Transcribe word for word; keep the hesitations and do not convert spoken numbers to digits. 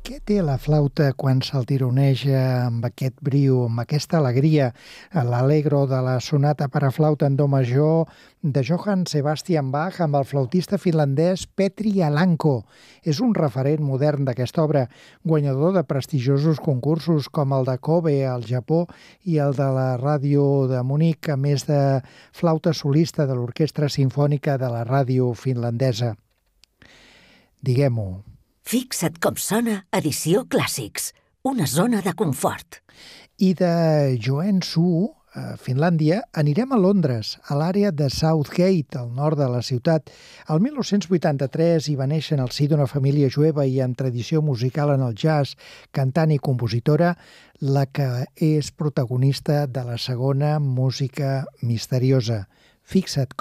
Què té la flauta quan s'altironeja amb aquest brio, amb aquesta alegria? L'Allegro de la sonata per a flauta en do major de Johann Sebastian Bach amb el flautista finlandès Petri Alanko. És un referent modern d'aquesta obra, guanyador de prestigiosos concursos com el de Kobe al Japó i el de la ràdio de Munic, a més de flauta solista de l'Orquestra Simfònica de la ràdio finlandesa. Diguem-ho. Fixa't com sona Edició Clàssics, una zona de confort. I de Joensuu, a Finlàndia, anirem a Londres, a l'àrea de Southgate, al nord de la ciutat. El mil nou-cents vuitanta-tres hi va néixer en el si d'una família jueva i amb tradició musical en el jazz, cantant i compositora, la que és protagonista de la segona música misteriosa. Fixa't